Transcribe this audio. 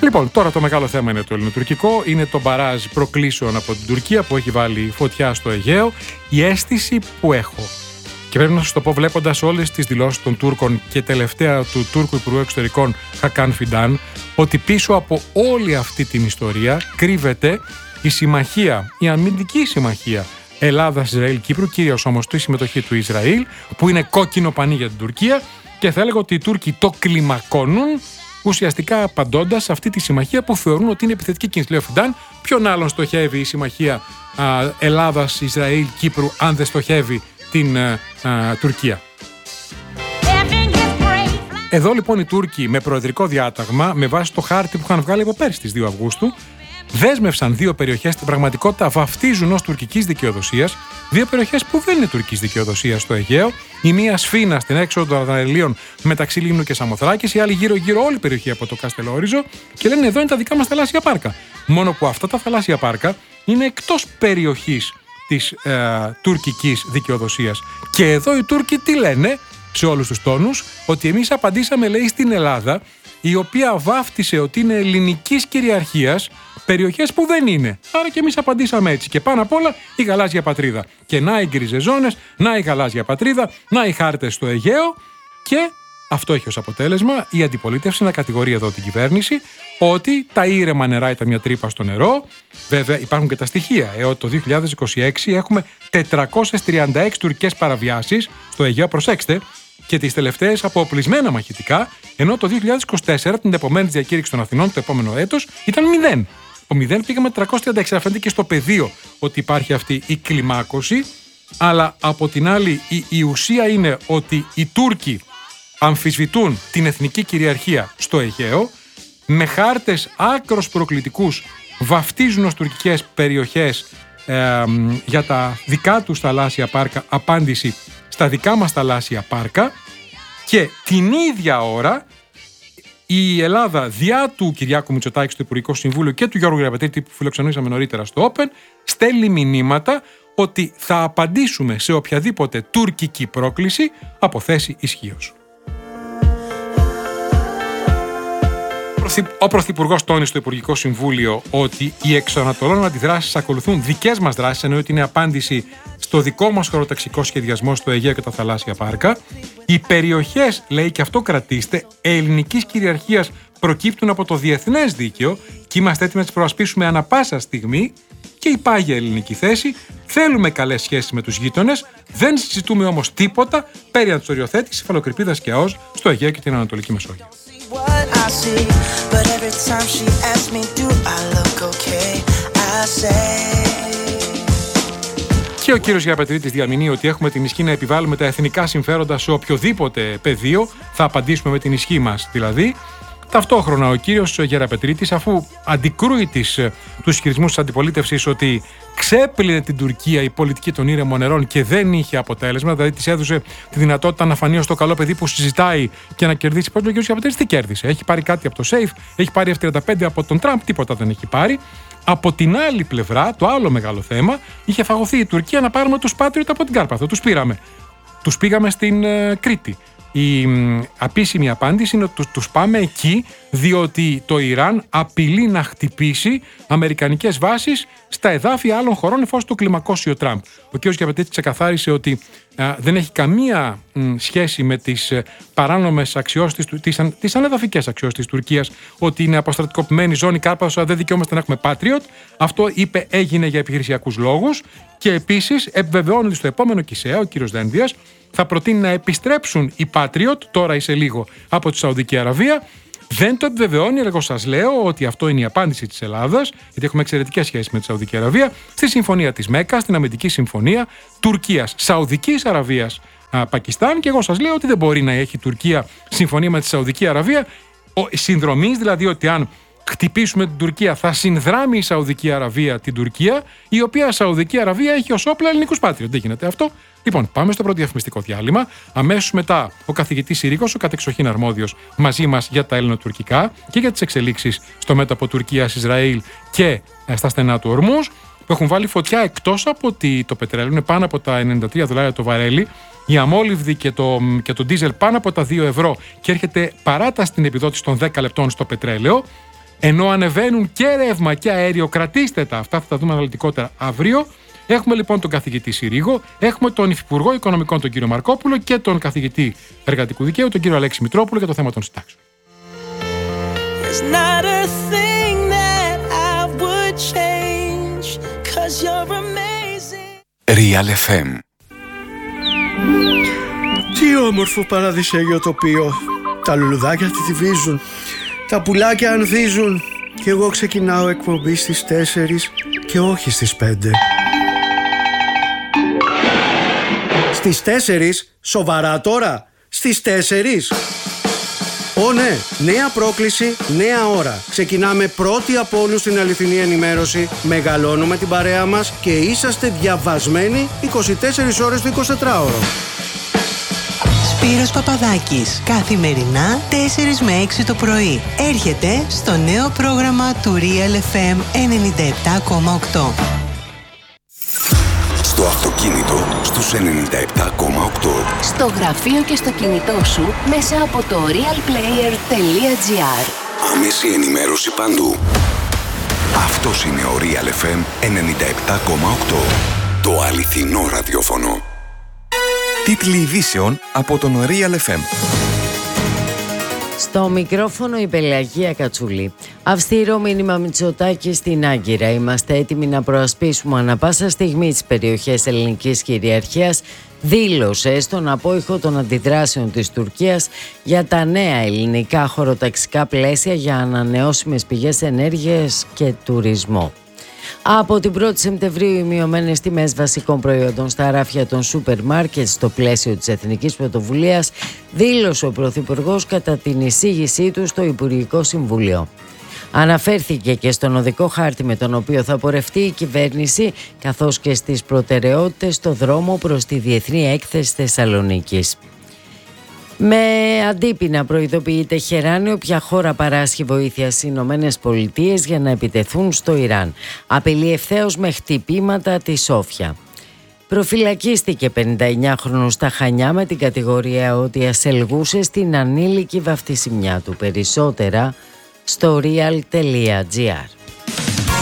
Λοιπόν, τώρα το μεγάλο θέμα είναι το ελληνοτουρκικό. Είναι το μπαράζ προκλήσεων από την Τουρκία που έχει βάλει φωτιά στο Αιγαίο. Η αίσθηση που έχω, και πρέπει να σας το πω βλέποντας όλες τις δηλώσεις των Τούρκων και τελευταία του Τούρκου Υπουργού Εξωτερικών Χακάν Φιντάν, ότι πίσω από όλη αυτή την ιστορία κρύβεται η συμμαχία, η αμυντική συμμαχία Ελλάδα-Ισραήλ-Κύπρου, κυρίως όμως τη συμμετοχή του Ισραήλ, που είναι κόκκινο πανί για την Τουρκία, και θα έλεγα ότι οι Τούρκοι το κλιμακώνουν, ουσιαστικά απαντώντας σε αυτή τη συμμαχία που θεωρούν ότι είναι επιθετική κίνηση. Λέει ο Φιντάν, ποιον άλλον στοχεύει η συμμαχία Ελλάδας-Ισραήλ-Κύπρου, αν δεν στοχεύει την Τουρκία. Εδώ λοιπόν οι Τούρκοι με προεδρικό διάταγμα, με βάση το χάρτη που είχαν βγάλει από πέρσι στις 2 Αυγούστου, δέσμευσαν 2 περιοχές, στην πραγματικότητα βαφτίζουν ως τουρκικής δικαιοδοσίας, 2 περιοχές που δεν είναι τουρκικής δικαιοδοσίας στο Αιγαίο. Η μία Σφίνα στην έξοδο των Δαρδανελίων μεταξύ Λίμνου και Σαμοθράκης, η άλλη γύρω-γύρω όλη η περιοχή από το Καστελόριζο, και λένε εδώ είναι τα δικά μας θαλάσσια πάρκα. Μόνο που αυτά τα θαλάσσια πάρκα είναι εκτός περιοχής της τουρκικής δικαιοδοσίας. Και εδώ οι Τούρκοι τι λένε σε όλους τους τόνους? Ότι εμείς απαντήσαμε, λέει, στην Ελλάδα, η οποία βάφτισε ότι είναι ελληνικής κυριαρχίας περιοχές που δεν είναι. Άρα και εμείς απαντήσαμε έτσι. Και πάνω απ' όλα η γαλάζια πατρίδα. Και να οι γκρίζες ζώνες, να η γαλάζια πατρίδα, να οι χάρτες στο Αιγαίο. Και αυτό έχει ως αποτέλεσμα η αντιπολίτευση να κατηγορεί εδώ την κυβέρνηση ότι τα ήρεμα νερά ήταν μια τρύπα στο νερό. Βέβαια υπάρχουν και τα στοιχεία. Το 2026 έχουμε 436 τουρκικές παραβιάσεις στο Αιγαίο, προσέξτε, και τις τελευταίες από οπλισμένα μαχητικά, ενώ το 2024, την επομένη διακήρυξη των Αθηνών, το επόμενο έτος, ήταν 0. Από 0 πήγαμε 336. Φαίνεται και στο πεδίο ότι υπάρχει αυτή η κλιμάκωση, αλλά από την άλλη η ουσία είναι ότι οι Τούρκοι αμφισβητούν την εθνική κυριαρχία στο Αιγαίο, με χάρτες άκρος προκλητικούς βαφτίζουν ως τουρκικές περιοχές για τα δικά τους θαλάσσια πάρκα απάντηση στα δικά μας θαλάσσια πάρκα, και την ίδια ώρα η Ελλάδα διά του Κυριάκου Μητσοτάκη στο Υπουργικό Συμβούλιο και του Γιώργου Γεραπετρίτη που φιλοξενήσαμε νωρίτερα στο Open στέλνει μηνύματα ότι θα απαντήσουμε σε οποιαδήποτε τουρκική πρόκληση από θέση ισχύως. Ο Πρωθυπουργός τόνισε στο Υπουργικό Συμβούλιο ότι οι εξωανατολών αντιδράσεις ακολουθούν δικές μας δράσεις, ενώ ότι είναι απάντηση στο δικό μας χωροταξικό σχεδιασμό στο Αιγαίο και τα θαλάσσια πάρκα. Οι περιοχές, λέει, και αυτό κρατήστε, ελληνικής κυριαρχίας προκύπτουν από το διεθνές δίκαιο και είμαστε έτοιμοι να τις προασπίσουμε ανα πάσα στιγμή. Και η πάγια ελληνική θέση, θέλουμε καλές σχέσεις με τους γείτονες, δεν συζητούμε όμως τίποτα πέραν της οριοθέτησης υφαλοκρηπίδας και ΑΟΣ στο Αιγαίο και την Ανατολική Μεσόγειο. Και ο κύριος Γεραπετρίτης διαμηνύει ότι έχουμε την ισχύ να επιβάλλουμε τα εθνικά συμφέροντα σε οποιοδήποτε πεδίο, θα απαντήσουμε με την ισχύ μας δηλαδή. Ταυτόχρονα ο κύριος Γεραπετρίτης, αφού αντικρούει τους ισχυρισμούς της αντιπολίτευσης ότι ξέπλυνε την Τουρκία η πολιτική των ήρεμων νερών και δεν είχε αποτέλεσμα, δηλαδή της έδωσε τη δυνατότητα να φανεί ως το καλό παιδί που συζητάει και να κερδίσει. Πώς ο κύριος Γεραπετρίτης τι κέρδισε? Έχει πάρει κάτι από το SAFE, έχει πάρει F-35 από τον Τραμπ, τίποτα δεν έχει πάρει. Από την άλλη πλευρά, το άλλο μεγάλο θέμα, είχε φαγωθεί η Τουρκία να πάρουμε τους Patriot από την Κάρπαθο. Τους πήραμε. Τους πήγαμε στην Κρήτη. Η επίσημη απάντηση είναι ότι τους πάμε εκεί διότι το Ιράν απειλεί να χτυπήσει αμερικανικές βάσεις στα εδάφια άλλων χωρών εφόσον το κλιμακώσει ο Τραμπ. Ο κ. Γεραπετρίτης ξεκαθάρισε ότι δεν έχει καμία σχέση με τις παράνομες αξιώσεις, τις ανεδαφικές αξιώσεις της Τουρκίας, ότι είναι αποστρατικοποιημένη ζώνη Κάρπαθος, δεν δικαιούμαστε να έχουμε Patriot. Αυτό, είπε, έγινε για επιχειρησιακούς λόγους. Και επίσης επιβεβαιώνει ότι στο επόμενο ΚΙΣΕΑ, ο κ. Δένδιας, θα προτείνει να επιστρέψουν οι Patriot, τώρα ή σε λίγο, από τη Σαουδική Αραβία. Δεν το επιβεβαιώνει, εγώ σας λέω ότι αυτό είναι η απάντηση της Ελλάδας, γιατί έχουμε εξαιρετικές σχέσεις με τη Σαουδική Αραβία, στη συμφωνία της Μέκκας, στην αμυντική συμφωνία Τουρκίας, Σαουδικής Αραβίας, Πακιστάν, και εγώ σας λέω ότι δεν μπορεί να έχει η Τουρκία συμφωνία με τη Σαουδική Αραβία, συνδρομής, δηλαδή ότι αν χτυπήσουμε την Τουρκία θα συνδράμει η Σαουδική Αραβία την Τουρκία, η οποία Σαουδική Αραβία έχει ως όπλα ελληνικούς Patriot. Δεν γίνεται αυτό. Λοιπόν, πάμε στο πρώτο διαφημιστικό διάλειμμα. Αμέσως μετά ο καθηγητής Συρίκος, ο κατεξοχήν αρμόδιος, μαζί μας για τα ελληνοτουρκικά και για τις εξελίξεις στο μέτωπο Τουρκίας-Ισραήλ και στα στενά του Ορμούς, που έχουν βάλει φωτιά εκτός από ότι το πετρέλαιο είναι πάνω από τα $93 το βαρέλι, η αμόλυβδη και το ντίζελ πάνω από τα 2 ευρώ και έρχεται παράταση στην επιδότηση των 10 λεπτών στο πετρέλαιο. ενώ ανεβαίνουν και ρεύμα και αέριο. Κρατήστε τα, αυτά θα τα δούμε αναλυτικότερα αύριο. Έχουμε λοιπόν τον καθηγητή Συρίγο, έχουμε τον Υφυπουργό Οικονομικών τον κύριο Μαρκόπουλο και τον καθηγητή Εργατικού Δικαίου τον κύριο Αλέξη Μητρόπουλο για το θέμα των συντάξεων. Real FM. Τι όμορφο παραδεισέγιο τοπίο. Τα λουλουδάκια θηβίζουν, τα πουλάκια ανθίζουν και εγώ ξεκινάω εκπομπή στις 4 και όχι στις 5. Στις 4, σοβαρά τώρα, στις 4. Ω ναι, νέα πρόκληση, νέα ώρα. Ξεκινάμε πρώτοι από όλους την αληθινή ενημέρωση, μεγαλώνουμε την παρέα μας και είσαστε διαβασμένοι 24 ώρες το 24ωρο. Σπύρος Παπαδάκης, καθημερινά 4 με 6 το πρωί. Έρχεται στο νέο πρόγραμμα του Real FM 97,8. Στο αυτοκίνητο στους 97,8. Στο γραφείο και στο κινητό σου μέσα από το realplayer.gr. Άμεση ενημέρωση παντού. Αυτός είναι ο Real FM 97,8. Το αληθινό ραδιόφωνο. Τίτλοι ειδήσεων από τον Real FM. Στο μικρόφωνο η Πελαγία Κατσούλη. Αυστηρό μήνυμα Μητσοτάκη στην Άγκυρα. Είμαστε έτοιμοι να προασπίσουμε ανα πάσα στιγμή τις περιοχές ελληνικής κυριαρχίας, δήλωσε στον απόϊχο των αντιδράσεων της Τουρκίας για τα νέα ελληνικά χωροταξικά πλαίσια για ανανεώσιμες πηγές ενέργειας και τουρισμό. Από την 1η Σεπτεμβρίου οι μειωμένες τιμές βασικών προϊόντων στα ράφια των σούπερ μάρκετ στο πλαίσιο της Εθνικής Πρωτοβουλίας, δήλωσε ο Πρωθυπουργός κατά την εισήγησή του στο Υπουργικό Συμβούλιο. Αναφέρθηκε και στον οδικό χάρτη με τον οποίο θα πορευτεί η κυβέρνηση, καθώς και στις προτεραιότητες στο δρόμο προς τη Διεθνή Έκθεση Θεσσαλονίκης. Με αντίπεινα προειδοποιεί η Τεχεράνη όποια χώρα παράσχει βοήθεια στις Ηνωμένες Πολιτείες για να επιτεθούν στο Ιράν. Απειλεί ευθέως με χτυπήματα τη Σόφια. Προφυλακίστηκε 59χρονος στα Χανιά με την κατηγορία ότι ασελγούσε στην ανήλικη βαφτισιμιά του. Περισσότερα στο real.gr.